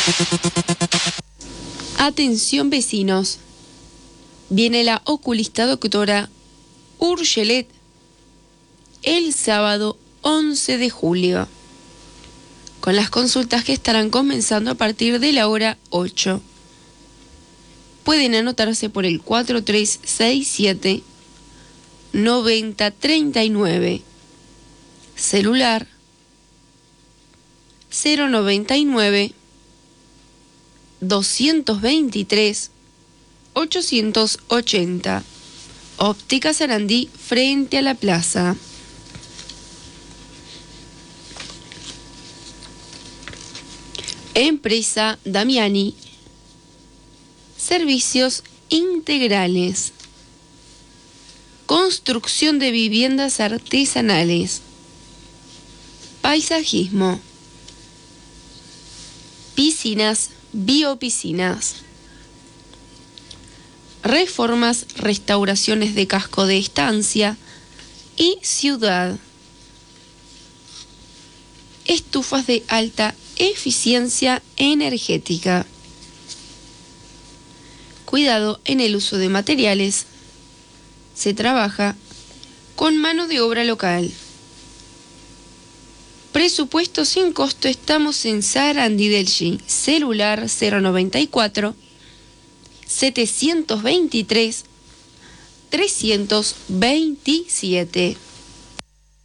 Atención vecinos, viene la oculista doctora Urgelet el sábado 11 de julio, con las consultas que estarán comenzando a partir de la hora 8. Pueden anotarse por el 4367 9039, celular 099 223 880, Óptica Sarandí frente a la plaza. Empresa Damiani, servicios integrales, construcción de viviendas artesanales, paisajismo, piscinas, biopiscinas, reformas, restauraciones de casco de estancia y ciudad, estufas de alta eficiencia energética, cuidado en el uso de materiales. Se trabaja con mano de obra local. Presupuesto sin costo. Estamos en Sarandí del G. Celular 094 723 327.